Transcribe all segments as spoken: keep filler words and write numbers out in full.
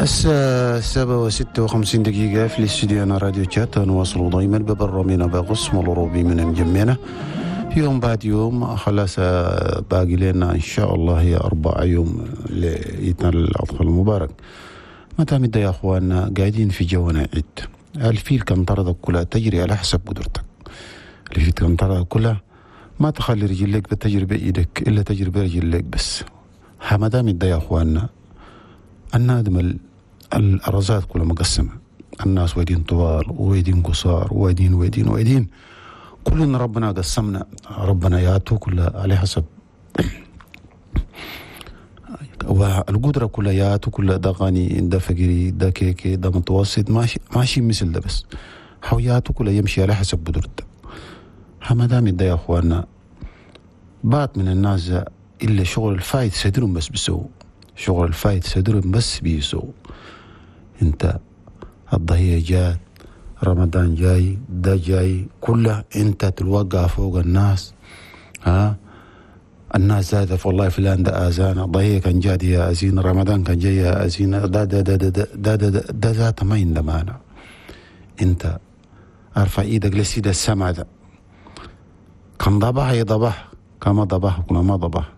الساعة السابعة وستة وخمسين دقيقة في الاستديو راديو تشات. نواصل دائما ببرامينا بغص ملروبي من مجمعنا يوم بعد يوم. خلاص باقي لنا إن شاء الله هي أربع يوم لإيتنا الأطفال المبارك. متى مدة يا أخواننا قاعدين في جونا عيد. الفيل كان طردك كلها تجري على حسب قدرتك. الفيل كان طردك كلها ما تخلي رجلك بتجري بإيدك إلا تجري برجلك بس. متى مدة يا أخواننا النادم الأرزات كلها مقسمة. الناس ويدين طوال ويدين قصار ويدين ويدين ويدين كلنا ربنا قسمنا. ربنا ياتو كلها على حسب والقدرة كلها ياتو كلها ده غني ده فقيري ده كيكي ده متوسط ماشي ماشي مثل ده بس حوياته كلها يمشي على حسب قدرته. همدام ده يا أخوانا بعض من الناس إلا شغل الفايد صدرهم بس بيسووا شغل الفايد صدرهم بس بيسووا. انت الضهية جات رمضان جاي ده جاي كله انت تلوقع فوق الناس. ها الناس زادت والله فلان ده آذان ضهية كان جاد يا أزين رمضان كان جاي يا أزين ده ده ده ده ده ده ده ذات ما يندمانا. انت ارفع ايدك لسيد السمع ده كان ضبح يضبح كما ضبح وكما ما ضبح.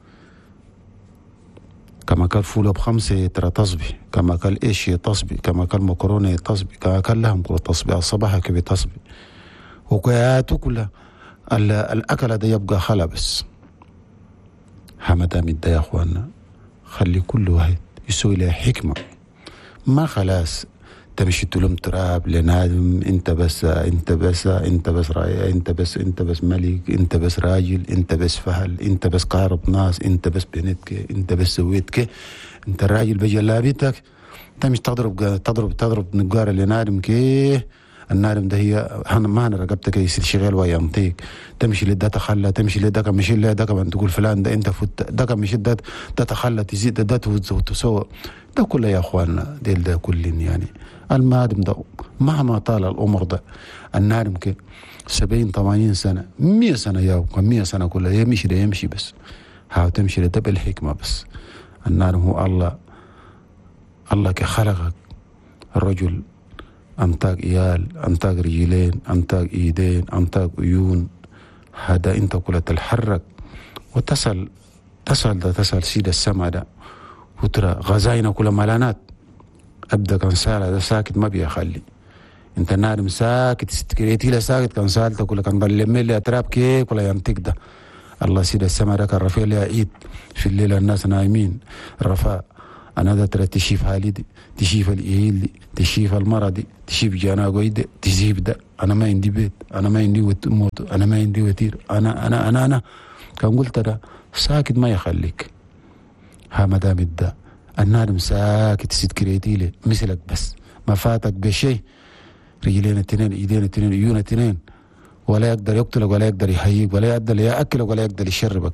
كما كان فولو بخمسة ترى تصبي كما كان إيش تصبي كما كان مكرونة تصبي كما كان لهم كل تصبي الصباح كبي تصبي وكياتو كلها الأكل ده يبقى خلا بس. حمدا مدة يا أخوانا خلي كل واحد يسوي له حكمة. ما خلاص تمشي تلوم تراب لنادم انت بس انت بس انت بس راي انت بس انت بس ملك انت بس راجل انت بس فهل انت بس قارب ناس انت بس بنتك انت بس سويتك انت الراجل بجلابيتك تمشي تضرب تضرب تضرب نقار لنادم كي النادم ده هي ما انا رقبتك يصير شغال وينطيك. تمشي لده تخلى تمشي لده مشي لده كمان تقول فلان ده انت فت ده مشي ده ده تخلى تزيد ده وتسوى ده كله يا اخواننا ديل ده كلين يعني المادم ده مهما طال الأمر ده النادم كي سبعين ثمانين سنة مية سنة ياو مية سنة كلها يمشي ده يمشي بس هاو تمشي ده بالحكمة بس. النادم هو الله الله كخلقك الرجل أنتاج إيال أنتاج رجلين أنتاج إيدين أنتاج عيون. هذا أنت كلها تتحرك وتصل تصل ده تصل سيد السماء ده وترى غزاينا كلها ملانات. أبدأ كان سالة ده ساكت ما بيخلي انت نادم ساكت ستكريتي لا ساكت كان سالته كلها كان بلمي لي أتراب كيك ولا ينطق ده. الله سيد السماء ده كان رفيع لي عيد في الليل الناس نايمين الرفاء أنا ده ترى تشيف حالي دي تشيف الإيل دي تشيف المرض دي تشيف جانا قويد تشيف ده. أنا ما عندي بيت أنا ما عندي موت أنا ما عندي وتير أنا أنا أنا أنا كان قلت ده ساكت ما يخليك. ها مدام ده النادم ساكت سيد كريتيلي مثلك بس ما فاتك بشيء رجلين اثنين ايدين اثنين عيون اثنين ولا يقدر يقتلك ولا يقدر يحييك ولا يقدر ياكلك ولا يقدر يشربك.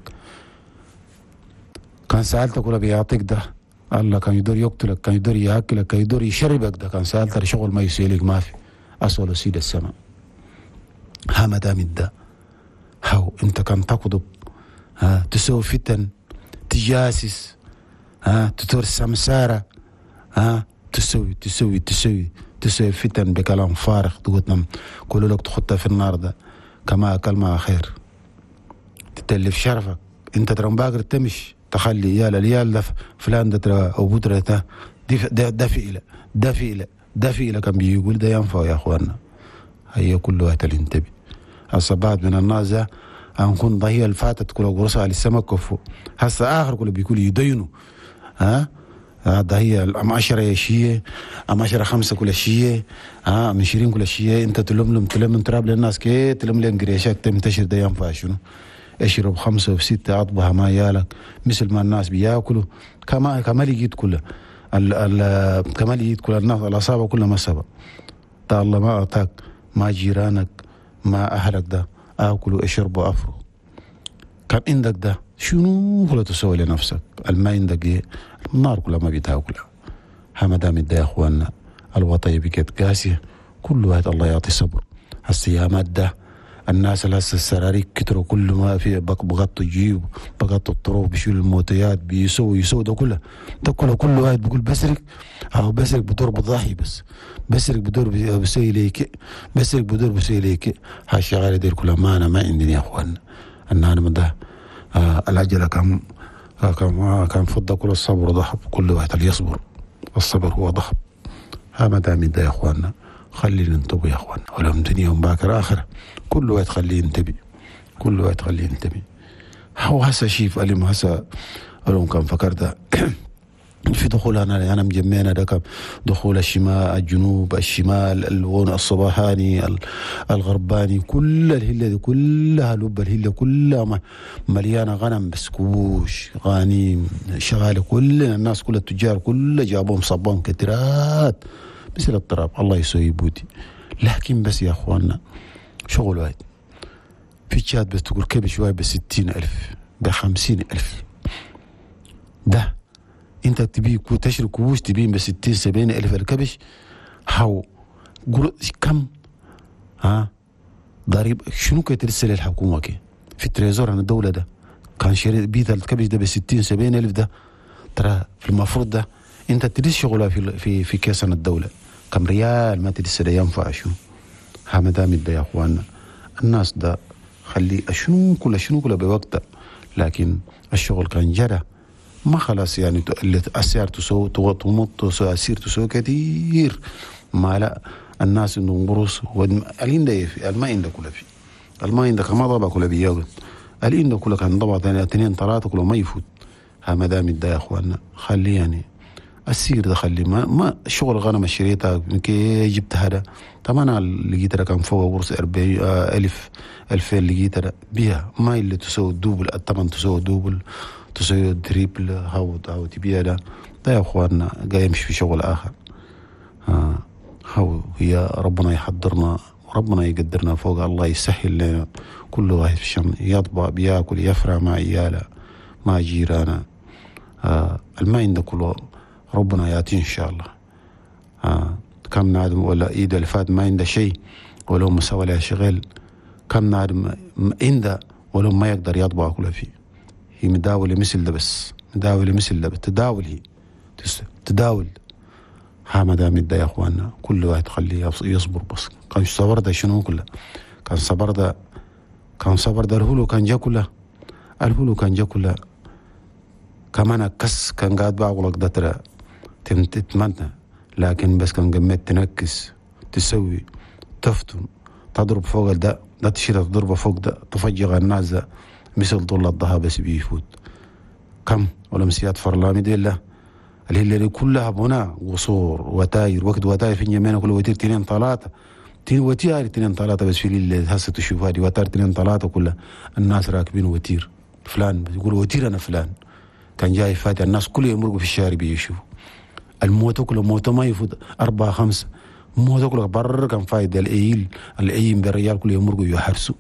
كان سالتك ولا بيعطيك ده الله كان يدور يقتلك كان يدور ياكلك كان يدور يشربك ده كان سالتك شغل ما يسيلك ما في اصل سيد السماء. ها مدام ده هاو انت كان تقضب ها تسوي فتن تجاسس ها تدور سمسارة ها تسوي تسوي تسوي تسوي فتن بكلام فارغ تقول كل لك تخطها في النار ده كما كلمة خير تتلف شرفك. انت ترى باقر تمشي تخلي يا اليال ده فلان ده ترى او بودرة ده ده ده فيله ده فيله ده فيله كان بيقول ده ينفع يا اخوانا. هي كل وقت الانتبه الصبات من الناس ده هنكون ضهية الفاتت كل قرصة للسمك كفو هسا اخر كله بيقول يدينوا ها هذا هي أم عشرة شيء أم عشرة خمسة كل شيء ها أم عشرين كل شيء أنت تلم لم تلم تراب للناس كي تلم لهم قريشات تنتشر ده ينفع شنو اشرب خمسة وستة أطبها ما يالك مثل ما الناس بياكلوا كما كما لقيت كله ال ال كما لقيت كل الناس الأصابع كلها ما سبب تا الله ما أعطاك ما جيرانك ما أهلك ده آكلوا اشربوا أفروا كم عندك ده شنو كله تسوي لنفسك الماء عندك ايه النار كلها ما بتاكلها. حمدام ده يا اخوانا الوطيه بكت قاسيه كل واحد الله يعطي صبر. الصيامات ده الناس اللي هسه السراريك كتروا، كل ما في بغطوا الجيوب، بغطوا الطرق، بيشيلوا الموتيات، بيسووا يسووا ده كله ده كله كل واحد بيقول بسرق، أو بسرق بدور بضاحي، بس بسرق بدور بسوي ليك، بسرق بدور بسوي ليك. هالشغالة دي كلها ما أنا ما عندي يا أخوان. أن أنا من ده آه العجلة كان آه كان آه كان فضة، كل الصبر ضحب، كل واحد اللي يصبر الصبر هو ضحب. ها ما دام ده يا أخواننا، خلينا ننتبه يا أخواننا، ولهم دنيا باكر آخرة، كل واحد خليه ينتبه، كل واحد خليه ينتبه. هو هسه شيف ألم هسه ألم كان فكرت في دخول أنا أنا مجمعنا ده كم دخول الشمال الجنوب الشمال الون الصباحاني الغرباني، كل الهلة دي كلها لب الهلة كلها مليانة غنم بس كوش غانيم شغالة، كل الناس كل التجار كل جابوهم صبون كتيرات مثل الطراب. الله يسوي بودي. لكن بس يا أخواننا شغل واحد في تشات بس تقول كبش واحد بستين ألف بخمسين ألف، ده انت تبي تشري كوش تبين بستين سبعين ألف الكبش، هاو كم ها ضريب شنو كترسل الحكومة كي في التريزور عن الدولة ده كان شري بيت الكبش ده بستين سبعين ألف، ده ترى في المفروض ده انت تدرس شغلها في في في كيس عن الدولة كم ريال، ما تدرس ده ينفع شو. ها مدام ده يا اخواننا الناس ده خلي شنو كله شنو كله بوقتها، لكن الشغل كان جرى ما خلاص يعني اللي أسير تسوي تمط تسوي أسير تسوي كثير ما لا الناس إنه قروس والين ده في الماء عنده كله في الماء عنده كما ضبع كله بيجود الين ده كله كان ضبع ثاني اثنين ثلاثة كله ما يفوت. ها مدام ده يا أخواننا خلي يعني السير ده خلي ما ما شغل غنم الشريطة كي جبت هذا طبعا أنا لقيت كان فوق قرص أربعين ألف ألفين لقيت بيها ما اللي تسوي دوبل طبعا تسوي دوبل تسوي دريبل هاو هاو تبيها ده ده يا اخواننا قاعد يمشي في شغل اخر. ها هاو هي ربنا يحضرنا وربنا يقدرنا فوق، الله يسهل لنا كل واحد في الشم يطبع بياكل يفرع مع عياله مع جيرانه. آه الماء عندك كله ربنا ياتي ان شاء الله. آه كم نادم ولا ايد اللي فات ما عنده شيء ولو مسوى له شغل، كم نادم عنده ولو ما يقدر يطبع كله فيه. هي مداولة مثل ده بس مداولة مثل ده تداول هي تداول. ها مدام ده يا اخواننا كل واحد خليه يصبر بس. كان صبر ده شنو كله كان صبر ده كان صبر ده الهلو كان جا كله الهلو كان جا كله كمان كس كان قاعد بعقلك ده ترى تتمنى، لكن بس كان قمت تنكس تسوي تفتن تضرب فوق ده ده تشيل تضربه فوق ده تفجر الناس ده مثل طول الضها بس بيفوت. كم ولمسيات فرلامي دي الله اللي اللي كلها بناء قصور وتاير وقت وتاير في يمين كل وتير تنين ثلاثة تين وتير تنين ثلاثة بس في اللي هسه تشوف هذه وتاير تنين ثلاثة كلها الناس راكبين وتير فلان بيقول وتير أنا فلان كان جاي فاتح الناس كل يمرقوا في الشارع بيشوفوا الموت كله موت ما يفوت أربعة خمسة موت كله برر كان فايد الأيل الأيم بالرجال كل يمرقوا يحرسوا.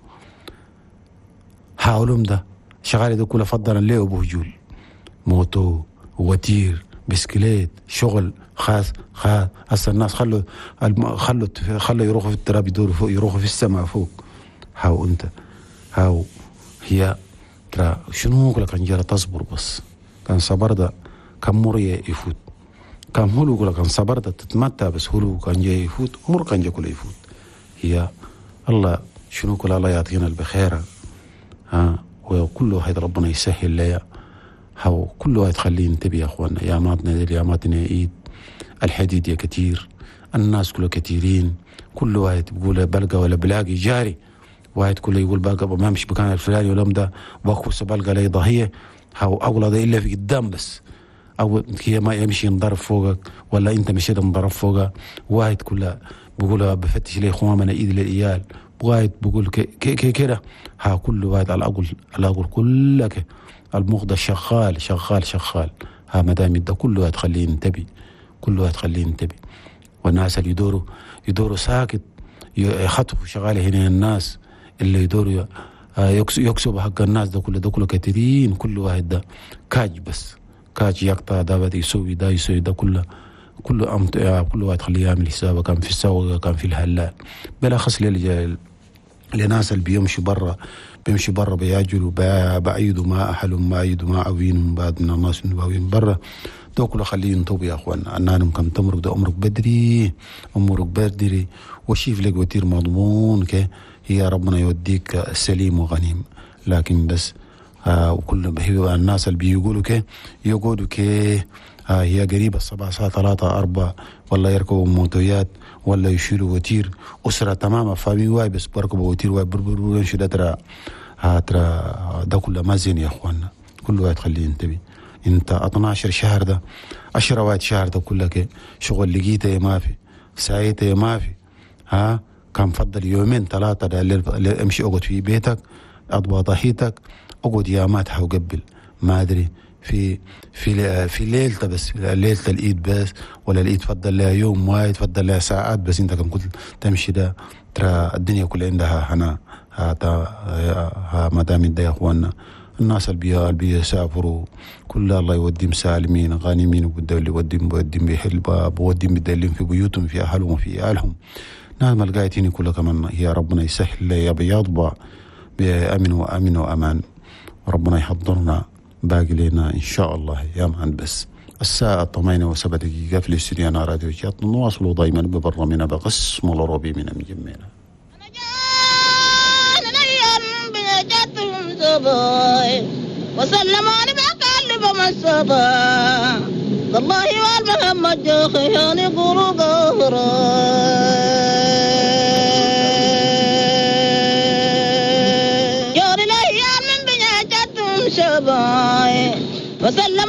حاولهم ده شغالي ده كله فضلا ليه أبو هجول موتو وتير بسكليت شغل خاص خاص. هسه الناس خلوا خلوا خلوا يروحوا في التراب يدوروا فوق يروحوا في السماء فوق. هاو انت هاو هي ترى شنو كله كان جرى تصبر بس كان صبر ده كان مريه يفوت كان هلو كله كان صبر ده تتمتع بس هلو كان جاي يفوت مر كان جاي كله يفوت. هي الله شنو كله الله يعطينا البخيره. ها وكل واحد ربنا يسهل ليا هاو كل واحد خليه ينتبه يا اخوانا. يا ماتنا دي يا ماتنا ايد الحديد يا كتير الناس كله كتيرين كل واحد بيقول بلقى ولا بلاقي جاري واحد كله يقول بلقى ما امشي بكان الفلاني ولا ده واخوس بلقى لي ضحيه هاو اغلى ده الا في قدام بس او هي ما يمشي ينضرب فوقك ولا انت مشيت انضرب فوقك. واحد كله بيقول بفتش لي خوام انا ايد للعيال واحد بقول كي كي كده. ها كل واحد على الأقل على الأقل كلك المخدة شغال شغال شغال. ها مدام ده كل واحد خليه ينتبه كل واحد خليه ينتبه. والناس اللي يدوروا يدوروا ساكت يخطفوا شغالة هنا الناس اللي يدوروا يكسبوا حق الناس ده كله ده كله كثيرين. كل واحد ده كاج بس كاج يقطع ده بده يسوي ده يسوي ده كله كله أمت... كل واحد خليه يعمل حسابه. كان في السوق كان في الهلال بلا خص للجال لناس اللي بيمشوا برا بيمشي برا بياجلوا بعيدوا ما أهلهم ما عيدوا ما عوينهم بعد من الناس نباوين برا دوكلا خليه ينطب يا أخوانا أنانم كم تمرق ده أمرك بدري أمرك بدري وشيف لك وتير مضمون كي هي ربنا يوديك سليم وغنيم لكن بس آه وكل هي الناس اللي بيقولوا كي يقولوا كي آه هي قريبة الصباح ساعة ثلاثة أربعة ولا يركبوا موتويات ولا يشيلوا وتير أسرة تماما فامي واي بس بركبوا وتير واي بربروا ينشي ده ترى ترى ده كله ما زين يا أخوانا كل واحد خليه ينتبه انت اثناشر شهر ده عشرة واحد شهر ده كله كي شغل لقيته ما في سايته ما في ها كان فضل يومين ثلاثة ده امشي اقعد في بيتك اضبط ضحيتك اقعد ياماتها وقبل ما ادري في في في ليلته بس ليله الايد بس ولا الايد فضل لها يوم واحد فضل لها ساعات بس انت كم كنت تمشي ده ترى الدنيا كلها عندها هنا ها ما دام ده يا اخوانا الناس اللي بيسافروا كل الله يوديهم سالمين غانمين وبده اللي يوديهم بوديهم بيحل بوديهم بدلهم في بيوتهم في اهلهم وفي اهلهم ناس ما لقيتيني كلها كمان يا ربنا يسهل لي يا بيضبع بامن وامن وامان وربنا يحضرنا باقي لنا ان شاء الله يا مان بس الساعة ثمانية وسبع دقيقة في الاستوديو أنا راديو جات نواصل دائما ببرنامجنا بقسم الروبي من مجمعنا وسلم على بقلب مسبا والله والمحمد خياني قولوا قهرا جار الأيام من بنياتهم شباي وسلم